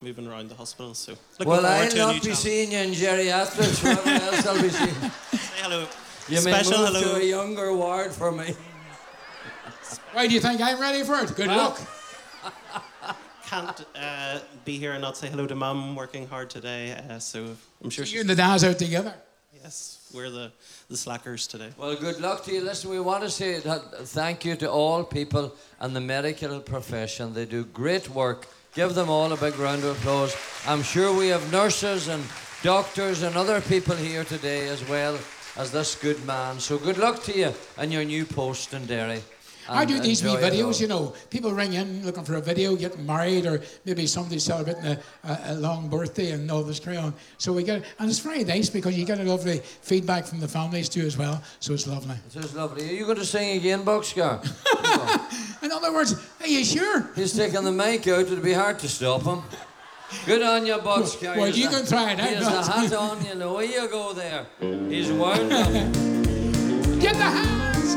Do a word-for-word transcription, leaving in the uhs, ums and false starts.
moving around the hospital. So looking well, forward I'll to a new not be challenge. seeing you in geriatrics. Whoever else I'll be seeing. Say hello. You Special may move hello. to a younger ward for me. Why do you think I'm ready for it? Good Well, luck. Can't uh, be here and not say hello to Mum, working hard today. Uh, so I'm sure You she's... and the dads out together. Yes, we're the, the slackers today. Well, good luck to you. Listen, we want to say that thank you to all people and the medical profession. They do great work. Give them all a big round of applause. I'm sure we have nurses and doctors and other people here today as well as this good man. So good luck to you and your new post in Derry. I do these wee enjoy it all. videos, you know. People ring in looking for a video, getting married, or maybe somebody celebrating a, a, a long birthday and all this carry on. So we get, and it's very nice because you get a lovely feedback from the families too as well. So it's lovely. This is lovely. Are you going to sing again, Boxcar? In other words, are you sure? He's taking the mic out. It'd be hard to stop him. Good on you, Boxcar. Well, He's you a- can try it out. He has no. the hat on, you know. Where you go there? He's wound up. Get the hat!